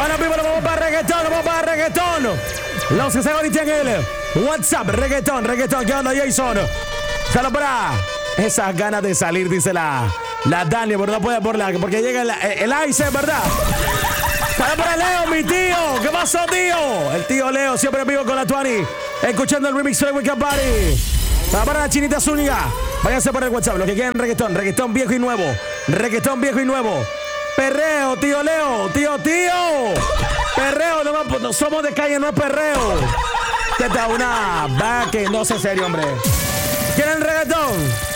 Bueno, people, vamos para reggaetón. Los que se ahorita en el WhatsApp, reggaetón. ¿Qué onda, Jason? Solo para esas ganas de salir, dice la Dani, pero no puede porque llega el Ice, ¿verdad? Solo para Leo, mi tío. ¿Qué pasó, tío? El tío Leo, siempre vivo con la Tuani, escuchando el remix de Weekend Party. Para la Chinita Zúñiga. Váyanse por el WhatsApp, los que quieren reggaetón viejo y nuevo. Perreo, tío Leo, tío. Perreo, no somos de calle, no es perreo. ¿Qué tal? Una vaca, no sé serio, hombre. ¿Quieren reggaetón?